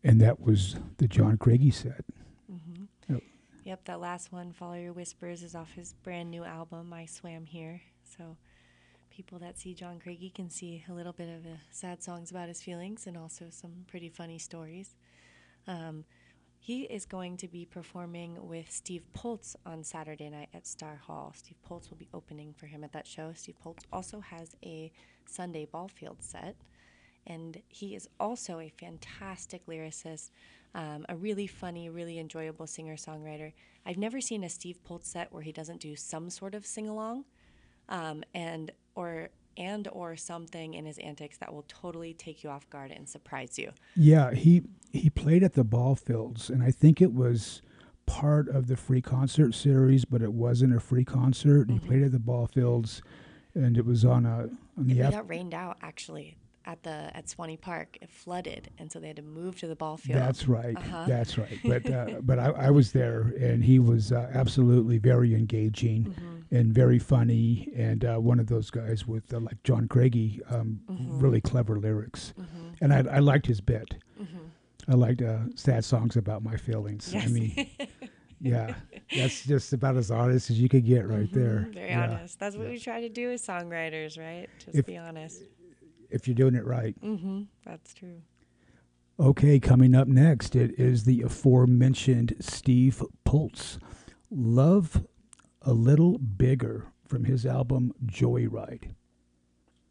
And that was the John Craigie set. Hmm. Yep. Yep, that last one, Follow Your Whispers, is off his brand new album, I Swam Here. So people that see John Craigie can see a little bit of sad songs about his feelings and also some pretty funny stories. Um, he is going to be performing with Steve Poltz on Saturday night at Star Hall. Steve Poltz will be opening for him at that show. Steve Poltz also has a Sunday Ballfield set, and he is also a fantastic lyricist, a really funny, really enjoyable singer-songwriter. I've never seen a Steve Poltz set where he doesn't do some sort of sing-along, and or something in his antics that will totally take you off guard and surprise you. Yeah, he played at the ball fields, and I think it was part of the free concert series, but it wasn't a free concert. He Hmm. played at the ball fields, and it was on the We F. got rained out actually at Swanee Park. It flooded, and so they had to move to the ball field. That's right. Uh huh. That's right. But I was there, and he was absolutely very engaging Mhm. and very funny, and one of those guys with like John Craigie, Mhm. really clever lyrics, Mhm. and I liked his bit. Mhm. I liked sad songs about my feelings. I Yes. mean, yeah, that's just about as honest as you could get right there. Mhm. Very Yeah, honest. That's what yeah. we try to do as songwriters, right? Just If be honest. if you're doing it right. Mhm. That's true. Okay, coming up next, it is the aforementioned Steve Poltz. Love a Little Bigger from his album Joyride.